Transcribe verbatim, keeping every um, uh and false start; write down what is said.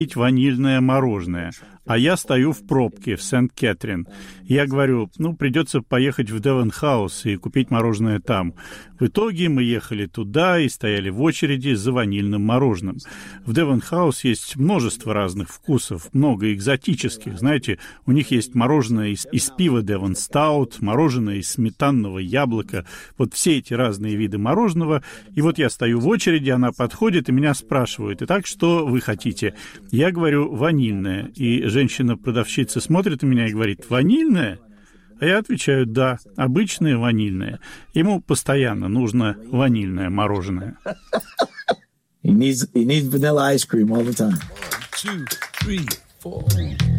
ванильное мороженое, а я стою в пробке в Сент-Кэтрин. Я говорю, ну, придется поехать в Девон Хаус и купить мороженое там. В итоге мы ехали туда и стояли в очереди за ванильным мороженым. В Девон Хаус есть множество разных вкусов, много экзотических. Знаете, у них есть мороженое из, из пива Девон Стаут, мороженое из сметанного яблока. Вот все эти разные виды мороженого. И вот я стою в очереди, она подходит и меня спрашивает: итак, что вы хотите? Я говорю, ванильное. И женщина-продавщица смотрит на меня и говорит, ванильное? А я отвечаю, да, обычное ванильное. Ему постоянно нужно ванильное мороженое. He needs, he needs vanilla ice cream all the time. One, two, three, four.